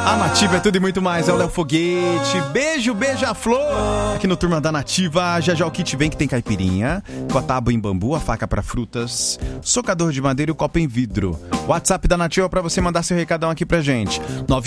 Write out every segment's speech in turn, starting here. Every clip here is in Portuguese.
A Nativa é tudo e muito mais, é o Léo Foguete. Beijo, beija-flor. Aqui no Turma da Nativa, já o kit vem que tem caipirinha, com a tábua em bambu, a faca pra frutas, socador de madeira e o copo em vidro. WhatsApp da Nativa pra você mandar seu recadão aqui pra gente.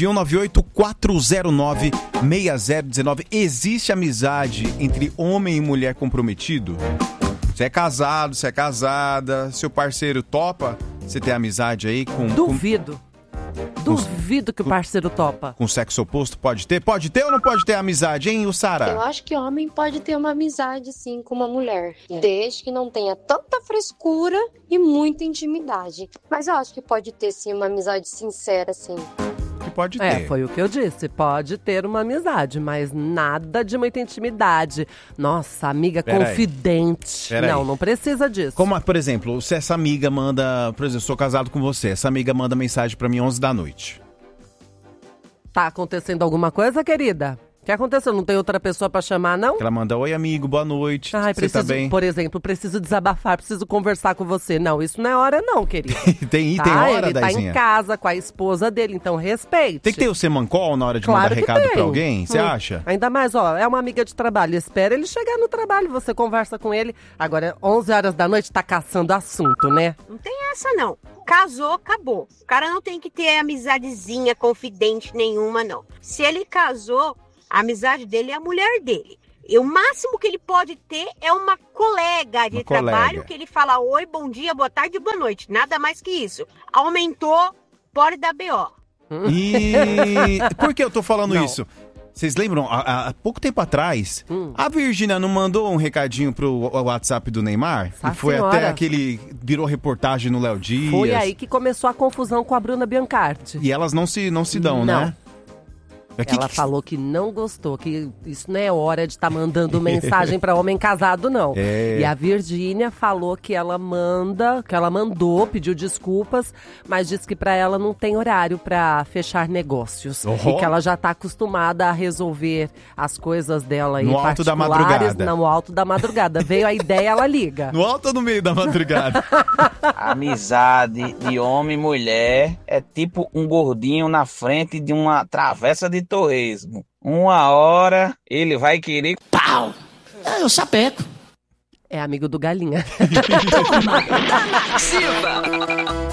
9198-409-6019. Existe amizade entre homem e mulher comprometido? Você é casado, você é casada, seu parceiro topa? Você tem amizade aí com... Duvido. Duvido que o parceiro topa. Com sexo oposto pode ter? Pode ter ou não pode ter amizade, hein, Sara? Eu acho que homem pode ter uma amizade, sim, com uma mulher. Desde que não tenha tanta frescura e muita intimidade. Mas eu acho que pode ter, sim, uma amizade sincera, sim. Que pode ter. Foi o que eu disse. Pode ter uma amizade, mas nada de muita intimidade. Nossa, amiga confidente. Não precisa disso. Como, por exemplo, se essa amiga manda... Por exemplo, eu sou casado com você. Essa amiga manda mensagem pra mim 11 da noite. Tá acontecendo alguma coisa, querida? O que aconteceu? Não tem outra pessoa pra chamar, não? Ela manda, oi amigo, boa noite, Ai, você tá bem? Por exemplo, preciso desabafar, preciso conversar com você. Não, isso não é hora não, querida. tem hora, ele Daizinha? Tá em casa com a esposa dele, então respeite. Tem que ter o semancol na hora de mandar recado pra alguém, você acha? Ainda mais, é uma amiga de trabalho, espera ele chegar no trabalho, você conversa com ele. Agora, 11 horas da noite, tá caçando assunto, né? Não tem essa, não. Casou, acabou. O cara não tem que ter amizadezinha, confidente nenhuma, não. Se ele casou... A amizade dele é a mulher dele. E o máximo que ele pode ter é uma colega de trabalho que ele fala oi, bom dia, boa tarde, boa noite. Nada mais que isso. Aumentou, pode dar BO. E por que eu tô falando isso? Vocês lembram, há pouco tempo atrás, a Virgínia não mandou um recadinho pro WhatsApp do Neymar? E foi até aquele... Virou reportagem no Léo Dias. Foi aí que começou a confusão com a Bruna Biancardi. E elas não se dão, né? Ela falou que não gostou, que isso não é hora de estar mandando mensagem pra homem casado, não. E a Virgínia falou que ela mandou, pediu desculpas, mas disse que pra ela não tem horário pra fechar negócios. E que ela já tá acostumada a resolver as coisas dela aí no alto da madrugada. No alto da madrugada. Veio a ideia, ela liga. No alto ou no meio da madrugada? Amizade de homem e mulher é tipo um gordinho na frente de uma travessa de torresmo. Uma hora ele vai querer... Pau! Eu sapeco. É amigo do Galinha. Turma da Nativa.